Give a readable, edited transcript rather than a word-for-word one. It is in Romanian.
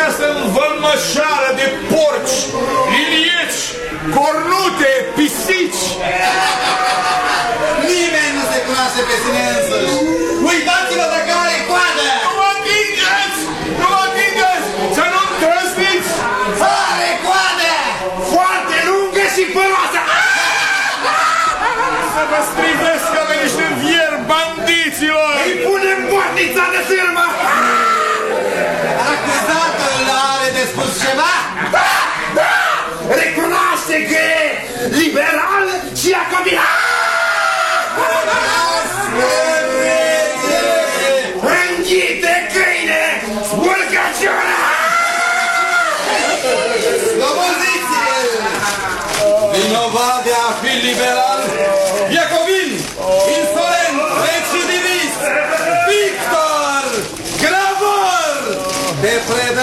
această învălmășară de porci, lilieci, cornute, pisici. Nimeni nu se cunoaște pe sine însuși. Uitați-vă de care e coadă! Nu mă atingeți! Nu mă atingeți! Să nu-mi trăsniți! Are coadă! Foarte lungă și păroasă! Să vă strivesc ca pe niște vieri, bandiților! Îi punem portița de sârmă! Acuzatul are de spus ceva? Da! Da! Recunoaște că e liberal și iacobian! Înghite, câine! Spurcăciunea! Sloboziție! Vinovat de a fi liberal, iacobin, insolent, recidivist, Victor Gravor! Te predă